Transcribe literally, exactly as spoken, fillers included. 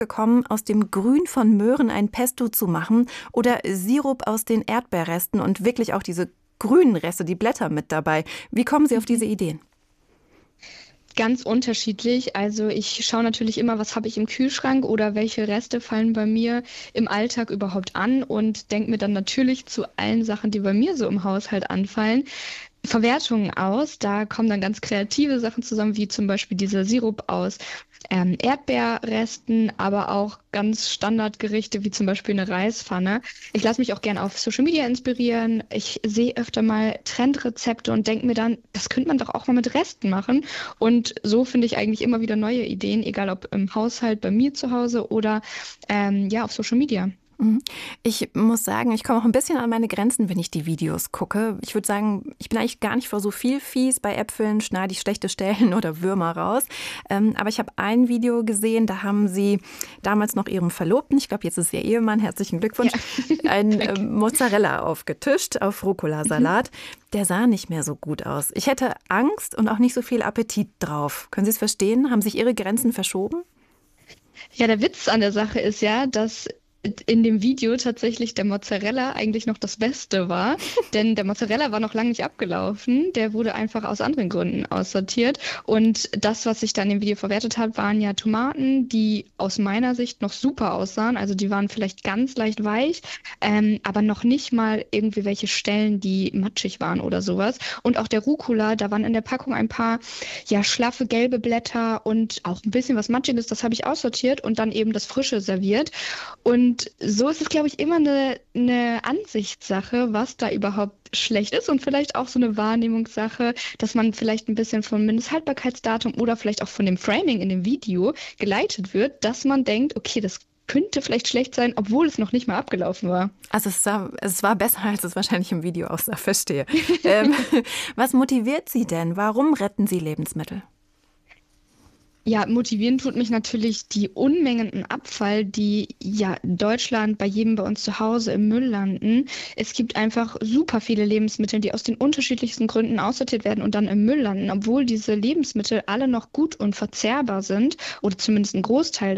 gekommen, aus dem Grün von Möhren ein Pesto zu machen oder Sirup aus den Erdbeerresten und wirklich auch diese grünen Reste, die Blätter mit dabei. Wie kommen Sie auf diese Ideen? Ganz unterschiedlich. Also ich schaue natürlich immer, was habe ich im Kühlschrank oder welche Reste fallen bei mir im Alltag überhaupt an und denke mir dann natürlich zu allen Sachen, die bei mir so im Haushalt anfallen, Verwertungen aus. Da kommen dann ganz kreative Sachen zusammen, wie zum Beispiel dieser Sirup aus ähm, Erdbeerresten, aber auch ganz Standardgerichte, wie zum Beispiel eine Reispfanne. Ich lasse mich auch gerne auf Social Media inspirieren. Ich sehe öfter mal Trendrezepte und denke mir dann, das könnte man doch auch mal mit Resten machen. Und so finde ich eigentlich immer wieder neue Ideen, egal ob im Haushalt, bei mir zu Hause oder ähm, ja, auf Social Media. Mhm. Ich muss sagen, ich komme auch ein bisschen an meine Grenzen, wenn ich die Videos gucke. Ich würde sagen, ich bin eigentlich gar nicht vor so viel fies. Bei Äpfeln schneide ich schlechte Stellen oder Würmer raus. Ähm, aber ich habe ein Video gesehen, da haben sie damals noch ihrem Verlobten, ich glaube, jetzt ist ihr Ehemann, herzlichen Glückwunsch, Ja. ein Danke. ähm, Mozzarella aufgetischt auf Mhm. Rucola-Salat. Der sah nicht mehr so gut aus. Ich hätte Angst und auch nicht so viel Appetit drauf. Können Sie es verstehen? Haben sich Ihre Grenzen verschoben? Ja, der Witz an der Sache ist ja, dass in dem Video tatsächlich der Mozzarella eigentlich noch das Beste war, denn der Mozzarella war noch lange nicht abgelaufen, der wurde einfach aus anderen Gründen aussortiert und das, was sich dann im Video verwertet hat, waren ja Tomaten, die aus meiner Sicht noch super aussahen, also die waren vielleicht ganz leicht weich, ähm, aber noch nicht mal irgendwie welche Stellen, die matschig waren oder sowas und auch der Rucola, da waren in der Packung ein paar ja schlaffe gelbe Blätter und auch ein bisschen was Matschiges, das habe ich aussortiert und dann eben das Frische serviert. Und so ist es, glaube ich, immer eine, eine Ansichtssache, was da überhaupt schlecht ist und vielleicht auch so eine Wahrnehmungssache, dass man vielleicht ein bisschen vom Mindesthaltbarkeitsdatum oder vielleicht auch von dem Framing in dem Video geleitet wird, dass man denkt, okay, das könnte vielleicht schlecht sein, obwohl es noch nicht mal abgelaufen war. Also es, sah, es war besser, als es wahrscheinlich im Video aussah, verstehe. Ähm, was motiviert Sie denn? Warum retten Sie Lebensmittel? Ja, motivieren tut mich natürlich die Unmengen an Abfall, die ja in Deutschland bei jedem bei uns zu Hause im Müll landen. Es gibt einfach super viele Lebensmittel, die aus den unterschiedlichsten Gründen aussortiert werden und dann im Müll landen, obwohl diese Lebensmittel alle noch gut und verzehrbar sind oder zumindest ein Großteil